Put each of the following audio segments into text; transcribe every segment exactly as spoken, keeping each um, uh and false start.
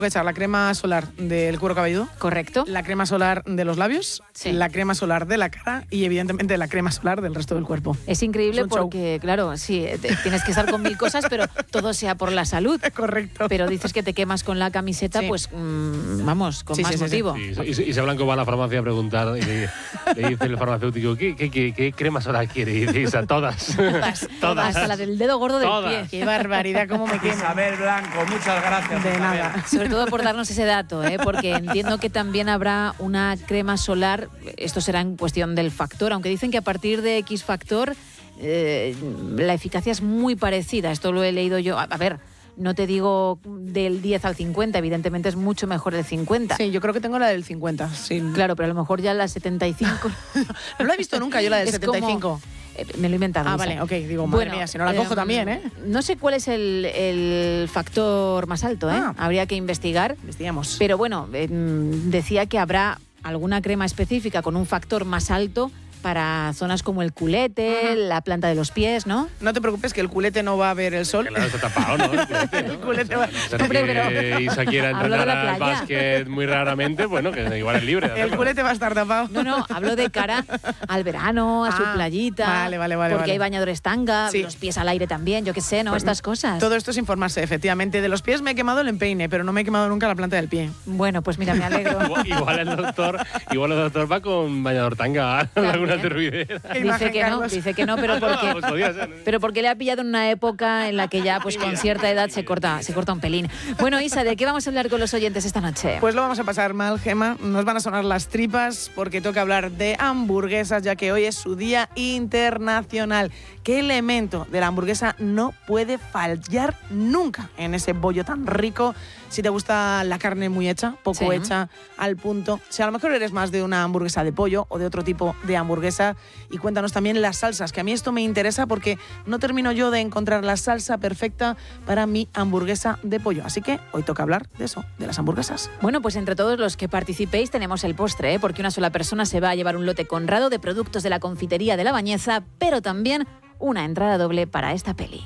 echar la crema solar del cuero cabelludo. Correcto. La crema solar de los labios, sí. La crema solar de la cara y evidentemente la crema solar del resto del cuerpo. Es increíble es porque, show. claro, sí, tienes que estar con mil cosas, pero todo sea por la salud. Correcto. Pero dices que te quemas con la camiseta, sí. pues mmm, vamos, con sí, más sí, motivo. Sí, sí. Y, y se Blanco va a la farmacia a preguntar y le, le dice el farmacéutico, ¿qué, qué, qué, qué crema solar quiere? Y dice, a todas. Todas. Todas. Hasta la del dedo gordo del todas. pie. Qué barbaridad, cómo me quemo. Isabel Blanco, muchas gracias. De nada. Sobre todo por darnos ese dato, ¿eh? Porque entiendo que también habrá una crema solar, esto será en cuestión del factor, aunque dicen que a partir de X factor eh, la eficacia es muy parecida, esto lo he leído yo, a, a ver, no te digo del diez al cincuenta, evidentemente es mucho mejor el cincuenta. Sí, yo creo que tengo la del cincuenta. Sí. Claro, pero a lo mejor ya la setenta y cinco... No la he visto nunca yo la del es setenta y cinco. Como, eh, me lo he inventado. Ah, Lisa. vale, ok, digo, madre bueno, mía, si no la cojo eh, también, ¿eh? No sé cuál es el, el factor más alto, ¿eh? Ah. Habría que investigar. Investigamos. Pero bueno, eh, decía que habrá alguna crema específica con un factor más alto para zonas como el culete, uh-huh. la planta de los pies, ¿no? No te preocupes que el culete no va a ver el sol. Claro, está tapado, ¿no? El culete, ¿no? El culete va... O sea, Hombre, que pero... Isa quiera entrenar al básquet muy raramente, bueno, que igual es libre. El culete va a estar tapado. No, no, hablo de cara al verano, a ah, su playita. Vale, vale, vale. Porque vale. hay bañadores tanga, sí. los pies al aire también, yo qué sé, ¿no? Pues, estas cosas. Todo esto es informarse, efectivamente. De los pies me he quemado el empeine, pero no me he quemado nunca la planta del pie. Bueno, pues mira, me alegro. Igual, igual el doctor, igual el doctor va con bañador tanga, alguna turbidera. Dice que no, dice que no, pero porque, pues podía ser, ¿no? pero porque le ha pillado en una época en la que ya pues con cierta edad se corta, se corta un pelín. Bueno, Isa, ¿de qué vamos a hablar con los oyentes esta noche? Pues lo vamos a pasar mal, Gema. Nos van a sonar las tripas porque toca hablar de hamburguesas, ya que hoy es su día internacional. ¿Qué elemento de la hamburguesa no puede fallar nunca en ese bollo tan rico? Si te gusta la carne muy hecha, poco sí. hecha, al punto. Si a lo mejor eres más de una hamburguesa de pollo o de otro tipo de hamburguesa. Y cuéntanos también las salsas, que a mí esto me interesa porque no termino yo de encontrar la salsa perfecta para mi hamburguesa de pollo. Así que hoy toca hablar de eso, de las hamburguesas. Bueno, pues entre todos los que participéis tenemos el postre, ¿eh? Porque una sola persona se va a llevar un lote conrado de productos de la confitería de La Bañeza, pero también una entrada doble para esta peli.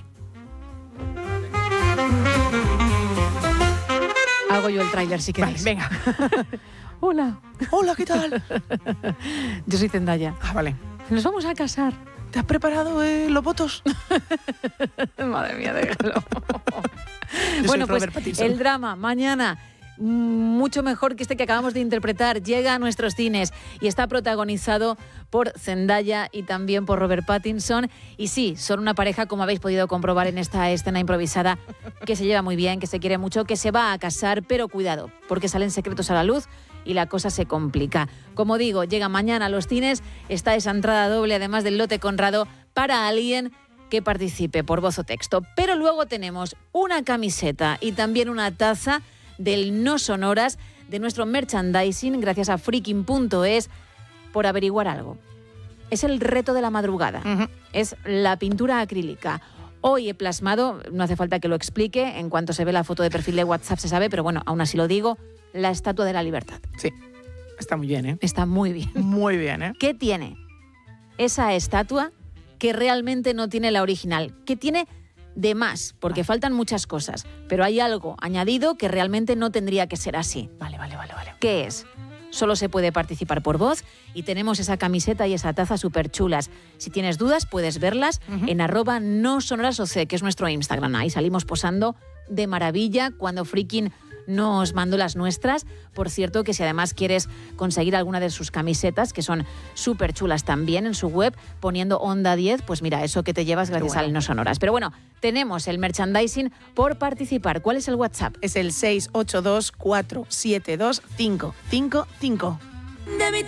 Hago yo el tráiler si queréis. Vale, venga. Hola. Hola, ¿qué tal? Yo soy Zendaya. Ah, vale. Nos vamos a casar. ¿Te has preparado eh, los votos? Madre mía, déjalo. Bueno, pues el drama mañana, mucho mejor que este que acabamos de interpretar, llega a nuestros cines y está protagonizado por Zendaya y también por Robert Pattinson. Y sí, son una pareja, como habéis podido comprobar en esta escena improvisada, que se lleva muy bien, que se quiere mucho, que se va a casar, pero cuidado, porque salen secretos a la luz y la cosa se complica. Como digo, llega mañana a los cines, está esa entrada doble, además del lote conrado, para alguien que participe por voz o texto. Pero luego tenemos una camiseta y también una taza del No Sonoras, de nuestro merchandising, gracias a freaking punto es, por averiguar algo. Es el reto de la madrugada. Uh-huh. Es la pintura acrílica. Hoy he plasmado, no hace falta que lo explique, en cuanto se ve la foto de perfil de WhatsApp se sabe, pero bueno, aún así lo digo, la Estatua de la Libertad. Sí, está muy bien, ¿eh? Está muy bien. Muy bien, ¿eh? ¿Qué tiene esa estatua que realmente no tiene la original? ¿Qué tiene de más? Porque vale. faltan muchas cosas, pero hay algo añadido que realmente no tendría que ser así. Vale, vale, vale, vale. ¿Qué es? Solo se puede participar por voz y tenemos esa camiseta y esa taza súper chulas. Si tienes dudas, puedes verlas uh-huh. en arroba no sonorasoc, que es nuestro Instagram. Ahí salimos posando de maravilla cuando freaking nos mandó las nuestras. Por cierto, que si además quieres conseguir alguna de sus camisetas, que son súper chulas también en su web, poniendo Onda diez, pues mira, eso que te llevas gracias bueno. al No Sonoras. Pero bueno, tenemos el merchandising por participar. ¿Cuál es el WhatsApp? Es el seis ocho dos cuatro siete dos cinco cinco cinco.